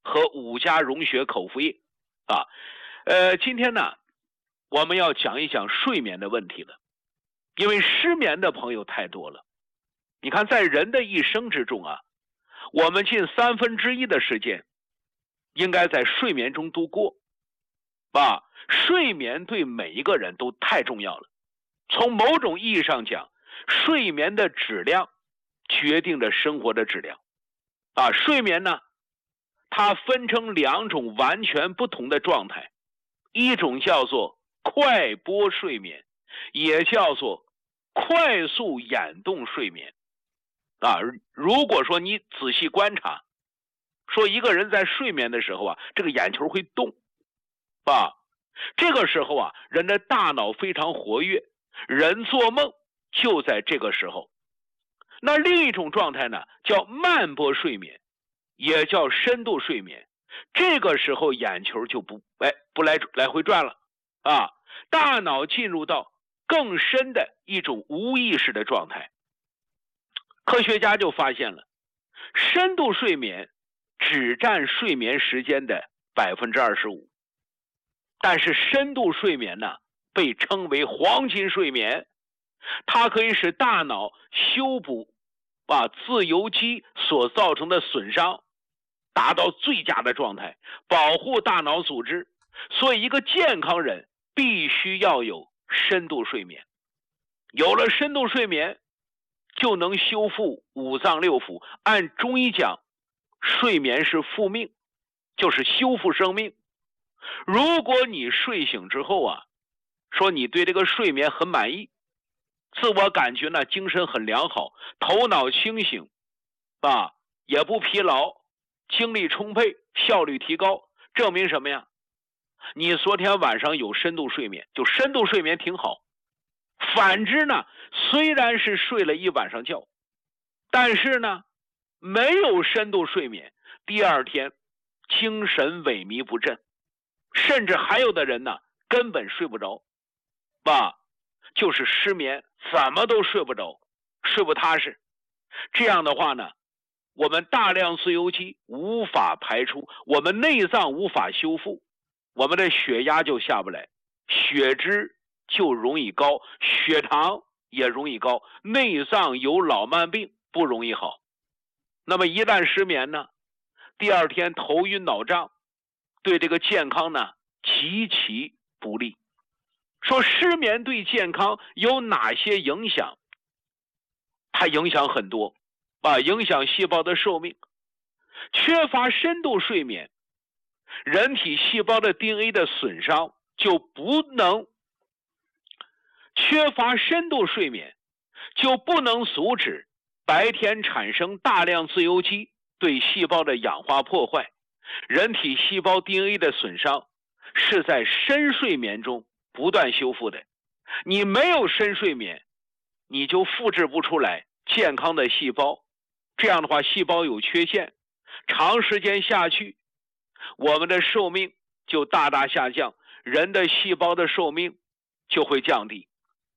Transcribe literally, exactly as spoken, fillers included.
和五家溶血口服液啊。呃，今天呢，我们要讲一讲睡眠的问题了，因为失眠的朋友太多了。你看，在人的一生之中啊，我们近三分之一的时间应该在睡眠中度过啊。睡眠对每一个人都太重要了。从某种意义上讲，睡眠的质量决定着生活的质量啊。睡眠呢，它分成两种完全不同的状态，一种叫做快波睡眠，也叫做快速眼动睡眠啊。如果说你仔细观察，说一个人在睡眠的时候啊，这个眼球会动啊，这个时候啊，人的大脑非常活跃，人做梦就在这个时候。那另一种状态呢，叫慢波睡眠，也叫深度睡眠。这个时候眼球就不哎不来来回转了啊，大脑进入到更深的一种无意识的状态。科学家就发现了，深度睡眠只占睡眠时间的百分之二十五，但是深度睡眠呢，被称为黄金睡眠，它可以使大脑修补啊自由基所造成的损伤，达到最佳的状态，保护大脑组织。所以一个健康人必须要有深度睡眠，有了深度睡眠就能修复五脏六腑。按中医讲，睡眠是复命，就是修复生命。如果你睡醒之后啊，说你对这个睡眠很满意，自我感觉呢精神很良好，头脑清醒啊，也不疲劳，精力充沛，效率提高，证明什么呀？你昨天晚上有深度睡眠，就深度睡眠挺好。反之呢，虽然是睡了一晚上觉，但是呢没有深度睡眠，第二天精神萎靡不振，甚至还有的人呢根本睡不着啊，就是失眠，怎么都睡不着，睡不踏实。这样的话呢，我们大量自由基无法排出，我们内脏无法修复，我们的血压就下不来，血脂就容易高，血糖也容易高，内脏有老慢病不容易好。那么一旦失眠呢，第二天头晕脑胀，对这个健康呢极其不利。说失眠对健康有哪些影响？它影响很多啊，影响细胞的寿命。缺乏深度睡眠，人体细胞的 D N A 的损伤就不能缺乏深度睡眠就不能阻止白天产生大量自由基对细胞的氧化破坏。人体细胞 D N A 的损伤是在深睡眠中不断修复的，你没有深睡眠，你就复制不出来健康的细胞，这样的话细胞有缺陷，长时间下去，我们的寿命就大大下降，人的细胞的寿命就会降低。